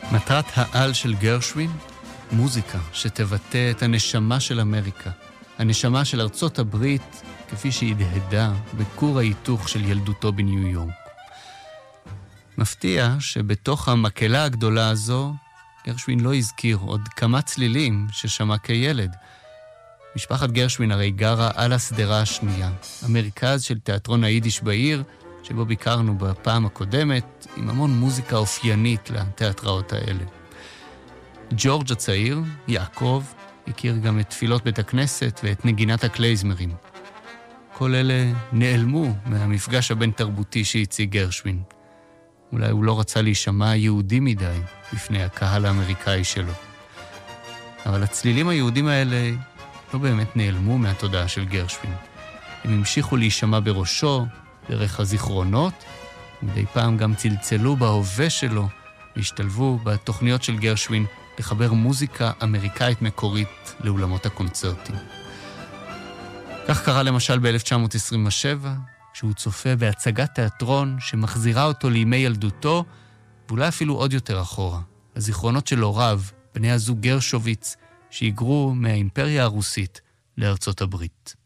מטרת העל של גרשווין, מוזיקה שתבטא את הנשמה של אמריקה, הנשמה של ארצות הברית, כפי שהדהדה בכור ההיתוך של ילדותו בניו יורק. מפתיע שבתוך המקהלה הגדולה הזו, גרשווין לא הזכיר עוד כמה צלילים ששמע כילד. משפחת גרשווין הרי גרה על הסדרה השנייה, המרכז של תיאטרון היידיש בעיר, שבו ביקרנו בפעם הקודמת, עם המון מוזיקה אופיינית לתיאטראות האלה. ג'ורג' הצעיר, יעקב, הכיר גם את תפילות בית הכנסת ואת נגינת הקלייזמרים. כל אלה נעלמו מהמפגש הבין-תרבותי שהציג גרשווין. אולי הוא לא רצה להישמע יהודי מדי בפני הקהל האמריקאי שלו. אבל הצלילים היהודים האלה לא באמת נעלמו מהתודעה של גרשווין. הם המשיכו להישמע בראשו, דרך הזיכרונות, ומדי פעם גם צלצלו בהווה שלו, והשתלבו בתוכניות של גרשווין לחבר מוזיקה אמריקאית מקורית לאולמות הקונצרטים. כך קרה למשל ב-1927, כשהוא צופה בהצגת תיאטרון שמחזירה אותו לימי ילדותו, ואולי אפילו עוד יותר אחורה, הזיכרונות של הוריו, בני הזוג גרשוביץ, שהיגרו מהאימפריה הרוסית לארצות הברית.